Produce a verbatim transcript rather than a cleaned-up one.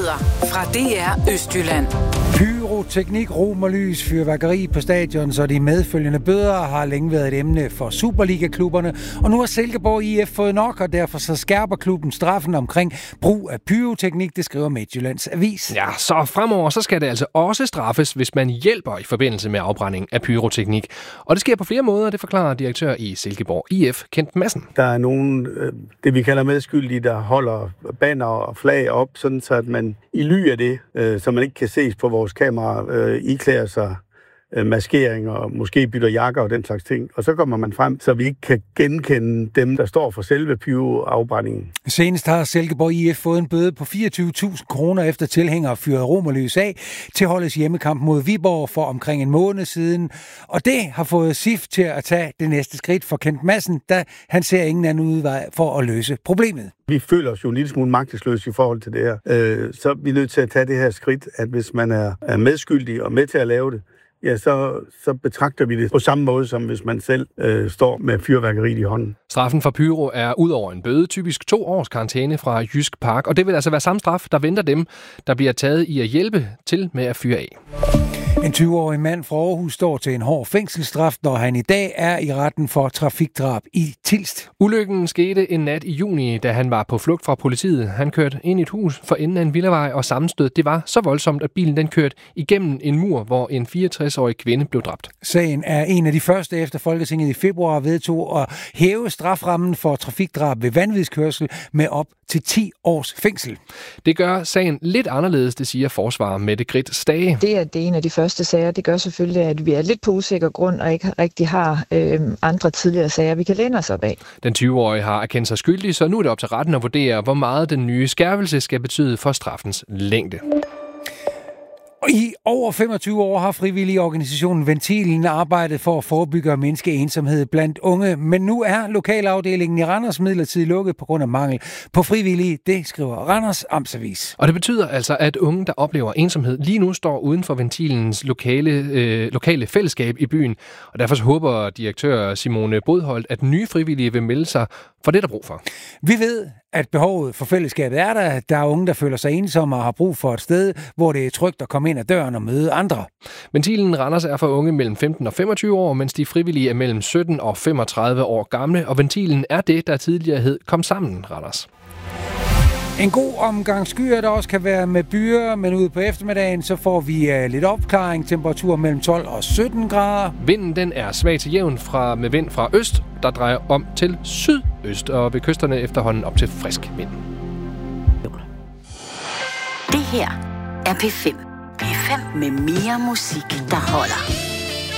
Nyheder fra D R Østjylland. Pyroteknik, romerlys, fyrværkeri på stadion, så de medfølgende bøder har længe været et emne for Superliga-klubberne. Og nu har Silkeborg I F fået nok, og derfor så skærper klubben straffen omkring brug af pyroteknik, det skriver Midtjyllands Avis. Ja, så fremover så skal det altså også straffes, hvis man hjælper i forbindelse med afbrænding af pyroteknik. Og det sker på flere måder, det forklarer direktør i Silkeborg I F, Kent Madsen. Der er nogen, det vi kalder medskyldige, der holder banner og flag op, sådan så at man i ly af det, så man ikke kan ses på vores kamera, øh, iklæder sig øh, maskering og måske bytter jakker og den slags ting. Og så kommer man frem, så vi ikke kan genkende dem, der står for selve pyroafbrændingen. Senest har Silkeborg I F fået en bøde på fireogtyve tusind kroner efter tilhængere fyret romerlys af til holdets hjemmekamp mod Viborg for omkring en måned siden. Og det har fået S I F til at tage det næste skridt for Kent Madsen, da han ser ingen anden udvej for at løse problemet. Vi føler os jo en lille smule magtesløse i forhold til det her. Øh, så er vi nødt til at tage det her skridt, at hvis man er, er medskyldig og med til at lave det, ja, så, så betragter vi det på samme måde, som hvis man selv øh, står med fyrværkeriet i hånden. Straffen for pyro er ud over en bøde, typisk to års karantæne fra Jysk Park, og det vil altså være samme straf, der venter dem, der bliver taget i at hjælpe til med at fyre af. En tyve-årig mand fra Aarhus står til en hård fængselsstraf, når han i dag er i retten for trafikdrab i Tilst. Ulykken skete en nat i juni, da han var på flugt fra politiet. Han kørte ind i et hus for enden af en villavej, og sammenstød det var så voldsomt, at bilen den kørte igennem en mur, hvor en fireogtres-årig kvinde blev dræbt. Sagen er en af de første efter Folketinget i februar vedtog at hæve straframmen for trafikdrab ved vanvidskørsel med op til ti års fængsel. Det gør sagen lidt anderledes, det siger forsvarer Mette Grit Stage. Det, at det er en af de første sager, det gør selvfølgelig, at vi er lidt på usikker grund og ikke rigtig har øh, andre tidligere sager, vi kan læne os op af. Den tyve-årige har erkendt sig skyldig, så nu er det op til retten at vurdere, hvor meget den nye skærpelse skal betyde for straffens længde. I over femogtyve år har frivillige organisationen Ventilen arbejdet for at forebygge og mindske ensomhed blandt unge, men nu er lokalafdelingen i Randers midlertidigt lukket på grund af mangel på frivillige. Det skriver Randers Amtsavis. Og det betyder altså, at unge, der oplever ensomhed, lige nu står uden for Ventilens lokale, øh, lokale fællesskab i byen. Og derfor så håber direktør Simone Bodholt, at nye frivillige vil melde sig for det, der er brug for. Vi ved, at behovet for fællesskabet er der. Der er unge, der føler sig ensomme og har brug for et sted, hvor det er trygt at komme ind ad døren og møde andre. Ventilen Randers er for unge mellem femten og femogtyve år, mens de frivillige er mellem sytten og femogtredive år gamle, og Ventilen er det, der tidligere hed Kom Sammen Randers. En god omgang skyer, der også kan være med byer, men ude på eftermiddagen, så får vi uh, lidt opklaring. Temperatur mellem tolv og sytten grader. Vinden den er svag til jævn fra, med vind fra øst, der drejer om til sydøst, og ved kysterne efterhånden op til frisk vind. Det her er P fem. P fem med mere musik, der holder.